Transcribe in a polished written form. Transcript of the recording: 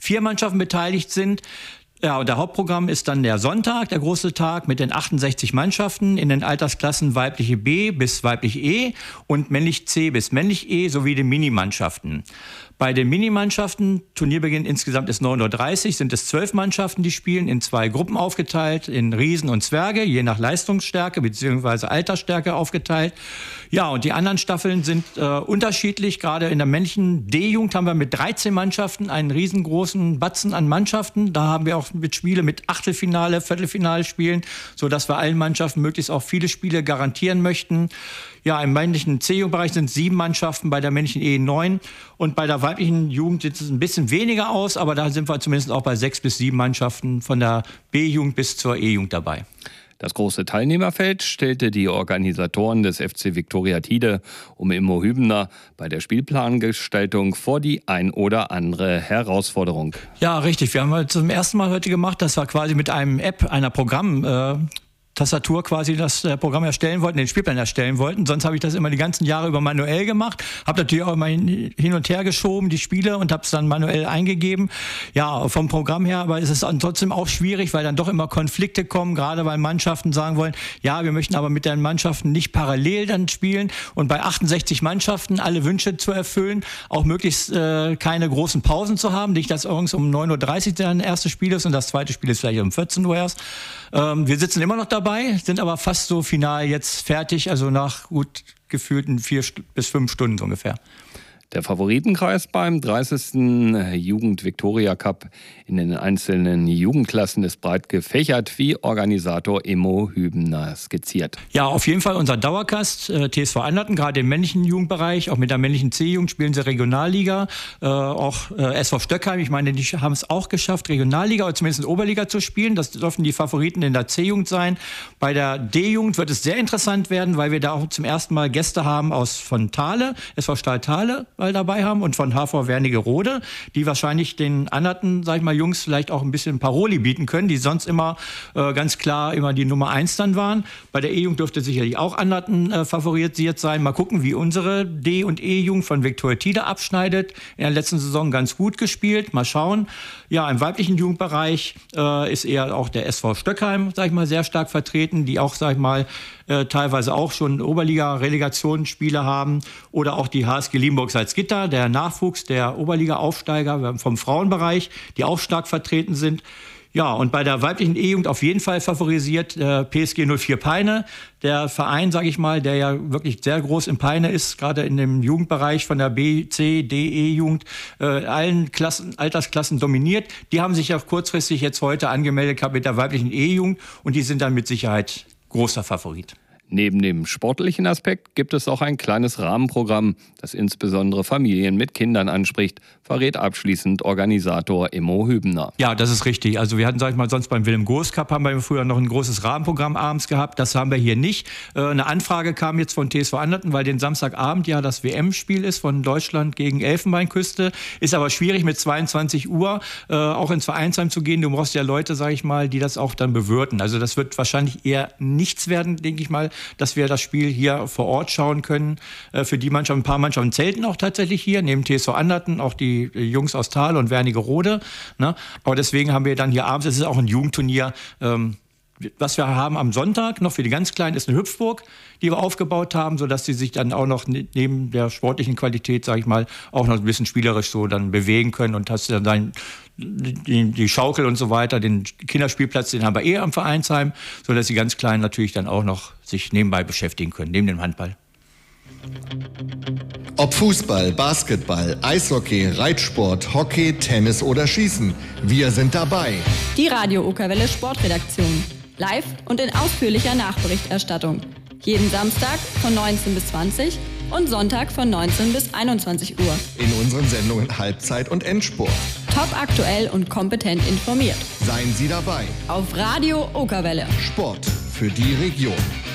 4 Mannschaften beteiligt sind. Ja, und der Hauptprogramm ist dann der Sonntag, der große Tag mit den 68 Mannschaften in den Altersklassen weibliche B bis weibliche E und männlich C bis männlich E sowie den Minimannschaften. Bei den Minimannschaften, Turnierbeginn insgesamt ist 9:30 Uhr, sind es 12 Mannschaften, die spielen, in 2 Gruppen aufgeteilt, in Riesen und Zwerge, je nach Leistungsstärke bzw. Altersstärke aufgeteilt. Ja, und die anderen Staffeln sind unterschiedlich. Gerade in der männlichen D-Jugend haben wir mit 13 Mannschaften einen riesengroßen Batzen an Mannschaften. Da haben wir auch mit Spiele mit Achtelfinale, Viertelfinale spielen, sodass wir allen Mannschaften möglichst auch viele Spiele garantieren möchten. Ja, im männlichen C-Jugendbereich sind es 7 Mannschaften, bei der männlichen E 9. Und bei der weiblichen Jugend sieht es ein bisschen weniger aus, aber da sind wir zumindest auch bei 6 bis 7 Mannschaften von der B-Jugend bis zur E-Jugend dabei. Das große Teilnehmerfeld stellte die Organisatoren des FC Viktoria Tide um Immo Hübner bei der Spielplangestaltung vor die ein oder andere Herausforderung. Ja, richtig. Wir haben zum ersten Mal heute gemacht, dass wir quasi mit einem App, einer Tastatur quasi das Programm erstellen wollten, den Spielplan erstellen wollten. Sonst habe ich das immer die ganzen Jahre über manuell gemacht. Habe natürlich auch immer hin und her geschoben, die Spiele, und habe es dann manuell eingegeben. Ja, vom Programm her, aber es ist trotzdem auch schwierig, weil dann doch immer Konflikte kommen, gerade weil Mannschaften sagen wollen, ja, wir möchten aber mit den Mannschaften nicht parallel dann spielen und bei 68 Mannschaften alle Wünsche zu erfüllen, auch möglichst keine großen Pausen zu haben, nicht dass übrigens um 9:30 Uhr dann das erste Spiel ist und das zweite Spiel ist vielleicht um 14 Uhr erst. Wir sitzen immer noch dabei, sind aber fast so final jetzt fertig, also nach gut gefühlten 4 bis 5 Stunden ungefähr. Der Favoritenkreis beim 30. Jugend-Viktoria-Cup in den einzelnen Jugendklassen ist breit gefächert, wie Organisator Immo Hübner skizziert. Ja, auf jeden Fall unser Dauergast, TSV Anderten, gerade im männlichen Jugendbereich, auch mit der männlichen C-Jugend spielen sie Regionalliga, auch SV Stöckheim, ich meine, die haben es auch geschafft, Regionalliga oder zumindest in Oberliga zu spielen. Das dürfen die Favoriten in der C-Jugend sein. Bei der D-Jugend wird es sehr interessant werden, weil wir da auch zum ersten Mal Gäste haben von Thale, SV Stahl Thale, dabei haben und von HV Wernigerode, die wahrscheinlich den anderen, sag ich mal, Jungs vielleicht auch ein bisschen Paroli bieten können, die sonst immer ganz klar immer die Nummer 1 dann waren. Bei der E-Jugend dürfte sicherlich auch Anderten favorisiert sein. Mal gucken, wie unsere D- und E-Jugend von Viktoria Tide abschneidet. In der letzten Saison ganz gut gespielt. Mal schauen. Ja, im weiblichen Jugendbereich ist eher auch der SV Stöckheim, sag ich mal, sehr stark vertreten, die auch, sag ich mal, teilweise auch schon Oberliga-Relegationsspiele haben, oder auch die HSG Limburg-Salzgitter, der Nachwuchs der Oberliga-Aufsteiger vom Frauenbereich, die auch stark vertreten sind. Ja, und bei der weiblichen E-Jugend auf jeden Fall favorisiert PSG 04 Peine, der Verein, sage ich mal, der ja wirklich sehr groß in Peine ist, gerade in dem Jugendbereich von der B, C, D, E-Jugend, allen Altersklassen dominiert. Die haben sich auch kurzfristig jetzt heute angemeldet gehabt mit der weiblichen E-Jugend und die sind dann mit Sicherheit großer Favorit. Neben dem sportlichen Aspekt gibt es auch ein kleines Rahmenprogramm, das insbesondere Familien mit Kindern anspricht, verrät abschließend Organisator Immo Hübner. Ja, das ist richtig. Also wir hatten, sag ich mal, sonst beim Willem Goos Cup haben wir früher noch ein großes Rahmenprogramm abends gehabt. Das haben wir hier nicht. Eine Anfrage kam jetzt von TSV Anderten, weil den Samstagabend ja das WM-Spiel ist von Deutschland gegen Elfenbeinküste. Ist aber schwierig mit 22 Uhr auch ins Vereinsheim zu gehen. Du brauchst ja Leute, sag ich mal, die das auch dann bewirten. Also das wird wahrscheinlich eher nichts werden, denke ich mal, dass wir das Spiel hier vor Ort schauen können. Für die Mannschaften, ein paar Mannschaften zelten auch tatsächlich hier, neben TSV Anderten, auch die Jungs aus Thal und Wernigerode. Ne? Aber deswegen haben wir dann hier abends, es ist auch ein Jugendturnier, was wir haben am Sonntag noch für die ganz Kleinen ist eine Hüpfburg, die wir aufgebaut haben, sodass sie sich dann auch noch neben der sportlichen Qualität, sage ich mal, auch noch ein bisschen spielerisch so dann bewegen können, und hast dann die Schaukel und so weiter, den Kinderspielplatz, den haben wir am Vereinsheim, sodass die ganz Kleinen natürlich dann auch noch sich nebenbei beschäftigen können, neben dem Handball. Ob Fußball, Basketball, Eishockey, Reitsport, Hockey, Tennis oder Schießen, wir sind dabei. Die Radio Okerwelle Sportredaktion. Live und in ausführlicher Nachberichterstattung. Jeden Samstag von 19 bis 20 und Sonntag von 19 bis 21 Uhr. In unseren Sendungen Halbzeit und Endsport. Top aktuell und kompetent informiert. Seien Sie dabei. Auf Radio Okerwelle. Sport für die Region.